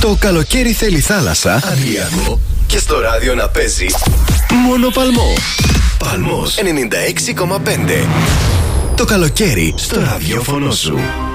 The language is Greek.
Το καλοκαίρι θέλει θάλασσα, Αδριακό, και στο ράδιο να παίζει μόνο Παλμό. Παλμός 96,5. Το καλοκαίρι στο ραδιόφωνο σου.